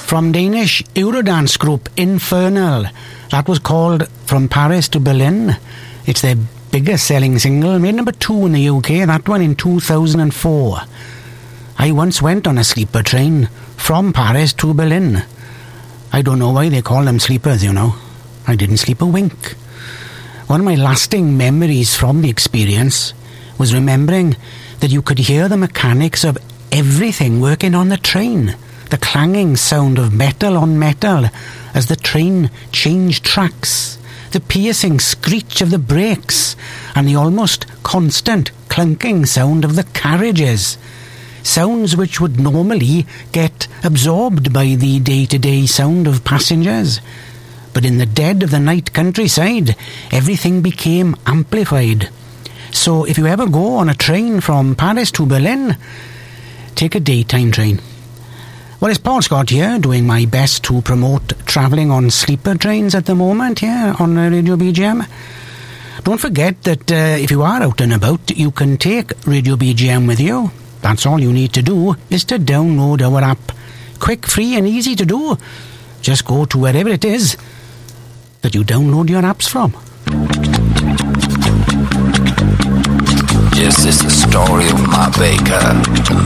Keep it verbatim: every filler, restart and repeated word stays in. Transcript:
from Danish Eurodance group Infernal. That was called From Paris to Berlin. It's their biggest selling single, made number two in the U K, that one in two thousand four. I once went on a sleeper train from Paris to Berlin. I don't know why they call them sleepers, you know. I didn't sleep a wink. One of my lasting memories from the experience was remembering that you could hear the mechanics of everything working on the train. The clanging sound of metal on metal as the train changed tracks, the piercing screech of the brakes, and the almost constant clunking sound of the carriages. Sounds which would normally get absorbed by the day-to-day sound of passengers. But in the dead of the night countryside, everything became amplified. So if you ever go on a train from Paris to Berlin, take a daytime train. Well, it's Paul Scott here, doing my best to promote travelling on sleeper trains at the moment here on Radio B G M. Don't forget that uh, if you are out and about, you can take Radio B G M with you. That's all you need to do, is to download our app. Quick, free and easy to do. Just go to wherever it is that you download your apps from. Yes, it's the story of my baker, the